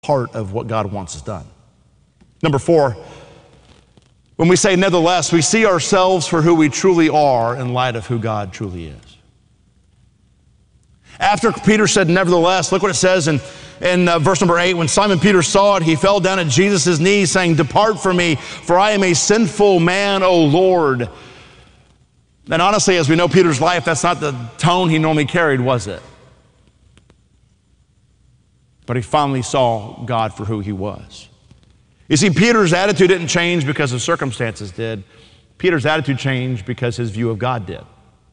part of what God wants us done. Number 4, when we say nevertheless, we see ourselves for who we truly are in light of who God truly is. After Peter said nevertheless, look what it says in verse number 8. When Simon Peter saw it, he fell down at Jesus' knees, saying, "Depart from me, for I am a sinful man, O Lord." And honestly, as we know Peter's life, that's not the tone he normally carried, was it? But he finally saw God for who he was. You see, Peter's attitude didn't change because of circumstances did. Peter's attitude changed because his view of God did.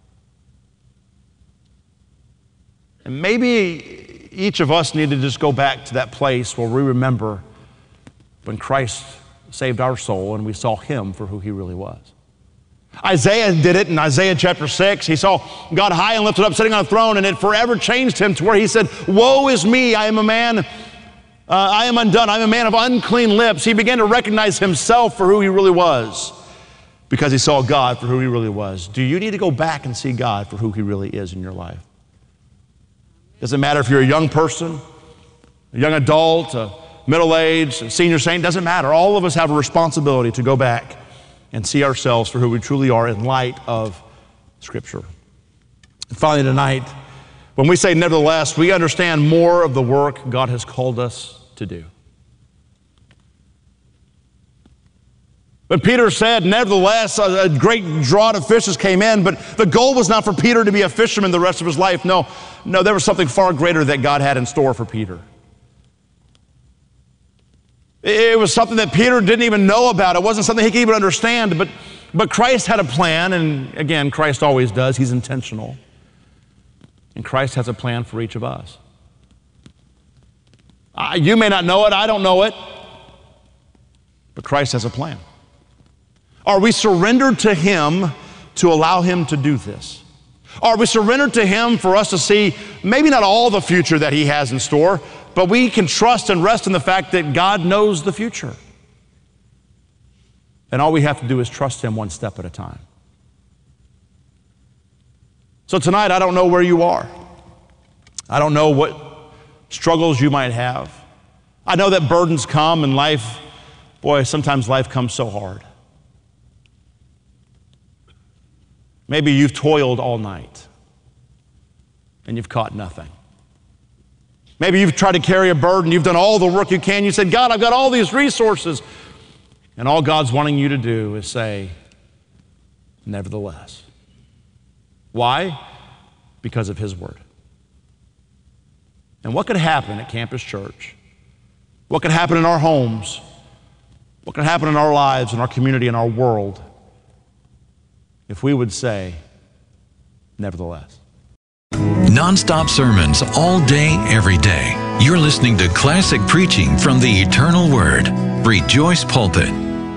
And maybe each of us need to just go back to that place where we remember when Christ saved our soul and we saw him for who he really was. Isaiah did it in Isaiah chapter 6. He saw God high and lifted up, sitting on a throne, and it forever changed him to where he said, "Woe is me, I am a man, I am undone, I'm a man of unclean lips." He began to recognize himself for who he really was because he saw God for who he really was. Do you need to go back and see God for who he really is in your life? Doesn't matter if you're a young person, a young adult, a middle-aged, a senior saint, doesn't matter. All of us have a responsibility to go back and see ourselves for who we truly are in light of Scripture. And finally tonight, when we say nevertheless, we understand more of the work God has called us to do. When Peter said, nevertheless, a great draught of fishes came in, but the goal was not for Peter to be a fisherman the rest of his life. No, there was something far greater that God had in store for Peter. It was something that Peter didn't even know about. It wasn't something he could even understand, but Christ had a plan, and again, Christ always does. He's intentional. And Christ has a plan for each of us. You may not know it, I don't know it, but Christ has a plan. Are we surrendered to him to allow him to do this? Are we surrendered to him for us to see maybe not all the future that he has in store, but we can trust and rest in the fact that God knows the future. And all we have to do is trust him one step at a time. So tonight, I don't know where you are. I don't know what struggles you might have. I know that burdens come in life. Boy, sometimes life comes so hard. Maybe you've toiled all night and you've caught nothing. Maybe you've tried to carry a burden. You've done all the work you can. You said, God, I've got all these resources. And all God's wanting you to do is say, nevertheless. Why? Because of his word. And what could happen at Campus Church? What could happen in our homes? What could happen in our lives, in our community, in our world, if we would say, nevertheless? Non-stop sermons all day, every day. You're listening to classic preaching from the Eternal Word. Rejoice Pulpit.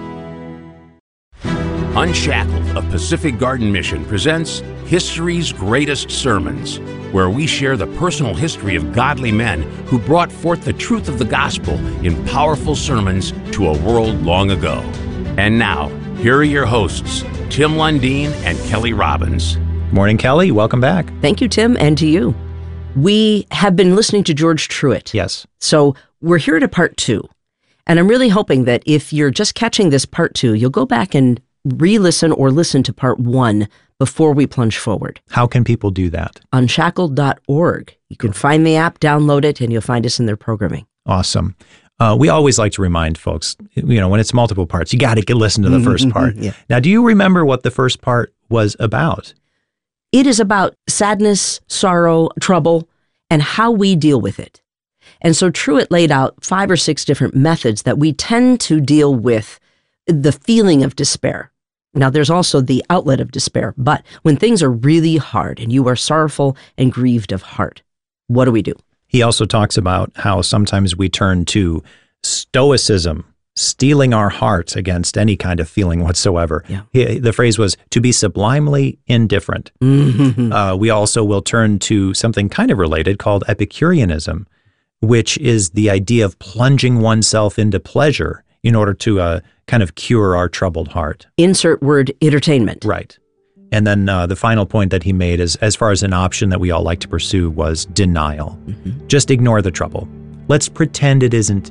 Unshackled of Pacific Garden Mission presents History's Greatest Sermons, where we share the personal history of godly men who brought forth the truth of the gospel in powerful sermons to a world long ago. And now, here are your hosts, Tim Lundeen and Kelly Robbins. Morning, Kelly. Welcome back. Thank you, Tim, and to you. We have been listening to George Truett. Yes. So we're here to part 2. And I'm really hoping that if you're just catching this part 2, you'll go back and re-listen or listen to part 1 before we plunge forward. How can people do that? Unshackled.org. You can find the app, download it, and you'll find us in their programming. Awesome. We always like to remind folks, when it's multiple parts, you got to listen to the first part. Yeah. Now, do you remember what the first part was about? It is about sadness, sorrow, trouble, and how we deal with it. And so Truett laid out 5 or 6 different methods that we tend to deal with the feeling of despair. Now, there's also the outlet of despair, but when things are really hard and you are sorrowful and grieved of heart, what do we do? He also talks about how sometimes we turn to stoicism, steeling our hearts against any kind of feeling whatsoever. Yeah. The phrase was to be sublimely indifferent. Mm-hmm. We also will turn to something kind of related called Epicureanism, which is the idea of plunging oneself into pleasure in order to kind of cure our troubled heart. Insert word entertainment. Right. And then the final point that he made is, as far as an option that we all like to pursue, was denial. Mm-hmm. Just ignore the trouble. let's pretend it isn't